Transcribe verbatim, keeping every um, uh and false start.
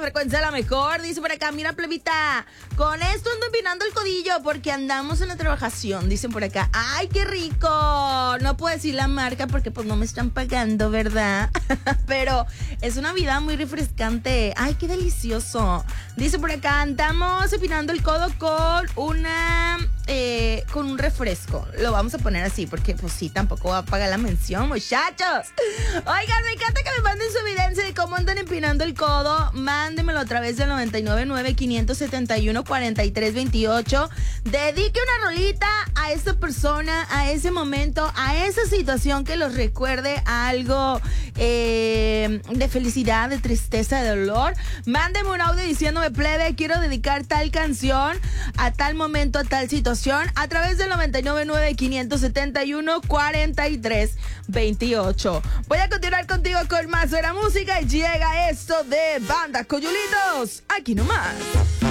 frecuencia de la mejor. Dice por acá, mira, plebita, con esto ando empinando el codillo porque andamos en la trabajación. Dicen por acá, ¡ay, qué rico! No puedo decir la marca porque pues no me están pagando, ¿verdad? Pero es una vida muy refrescante. ¡Ay, qué delicioso! Dice por acá, andamos empinando el codo con una... Eh, con un refresco. Lo vamos a poner así porque pues sí, tampoco va a pagar la mención, muchachos. Oigan, me encanta que me manden su evidencia de cómo andan empinando el codo. Mándenmelo a través del noventa y nueve nueve, quinientos setenta y uno, cuarenta y tres veintiocho. Dedique una rolita a esa persona, a ese momento, a esa situación que los recuerde a algo eh, de felicidad, de tristeza, de dolor. Mándenme un audio diciéndome, plebe, quiero dedicar tal canción a tal momento, a tal situación, a través del noventa y nueve nueve, quinientos setenta y uno, cuarenta y tres veintiocho. Voy a continuar contigo con más de la música y llega esto de Banda Coyulitos, aquí nomás.